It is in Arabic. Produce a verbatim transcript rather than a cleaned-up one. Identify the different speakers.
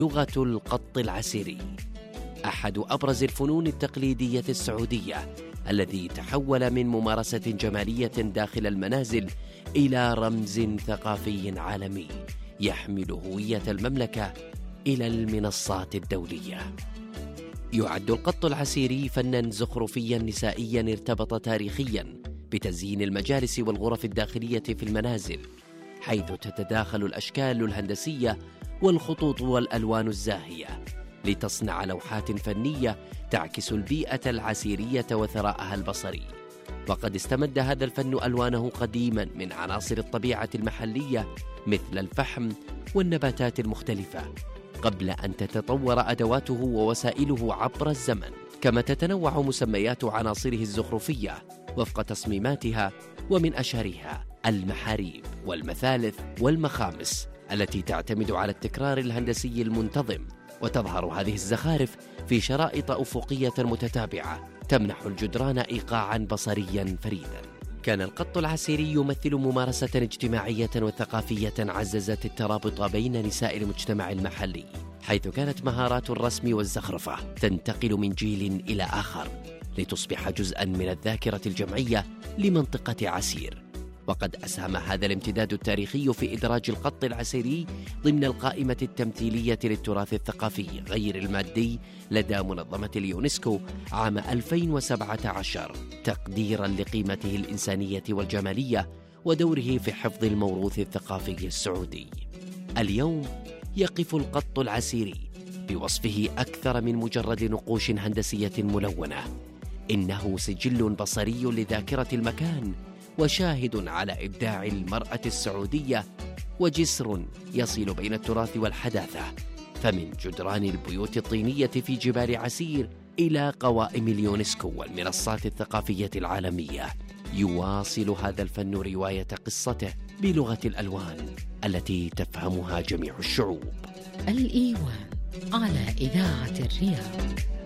Speaker 1: لغة القط العسيري أحد أبرز الفنون التقليدية السعودية، الذي تحول من ممارسة جمالية داخل المنازل إلى رمز ثقافي عالمي يحمل هوية المملكة إلى المنصات الدولية. يعد القط العسيري فناً زخرفياً نسائياً ارتبط تاريخياً بتزيين المجالس والغرف الداخلية في المنازل، حيث تتداخل الأشكال الهندسية والخطوط والألوان الزاهية لتصنع لوحات فنية تعكس البيئة العسيرية وثراءها البصري. وقد استمد هذا الفن ألوانه قديماً من عناصر الطبيعة المحلية مثل الفحم والنباتات المختلفة، قبل أن تتطور أدواته ووسائله عبر الزمن. كما تتنوع مسميات عناصره الزخرفية وفق تصميماتها، ومن أشهرها المحاريب والمثالث والمخامس التي تعتمد على التكرار الهندسي المنتظم. وتظهر هذه الزخارف في شرائط أفقية متتابعة تمنح الجدران إيقاعاً بصرياً فريداً. كان القط العسيري يمثل ممارسة اجتماعية وثقافية عززت الترابط بين نساء المجتمع المحلي، حيث كانت مهارات الرسم والزخرفة تنتقل من جيل إلى آخر لتصبح جزءاً من الذاكرة الجمعية لمنطقة عسير. وقد أسهم هذا الامتداد التاريخي في إدراج القط العسيري ضمن القائمة التمثيلية للتراث الثقافي غير المادي لدى منظمة اليونسكو عام ألفين وسبعة عشر، تقديراً لقيمته الإنسانية والجمالية ودوره في حفظ الموروث الثقافي السعودي. اليوم يقف القط العسيري بوصفه أكثر من مجرد نقوش هندسية ملونة، إنه سجل بصري لذاكرة المكان، وشاهد على إبداع المرأة السعودية، وجسر يصل بين التراث والحداثة. فمن جدران البيوت الطينية في جبال عسير إلى قوائم اليونسكو والمنصات الثقافية العالمية، يواصل هذا الفن رواية قصته بلغة الألوان التي تفهمها جميع الشعوب.
Speaker 2: الإيوان على إذاعة الرياض.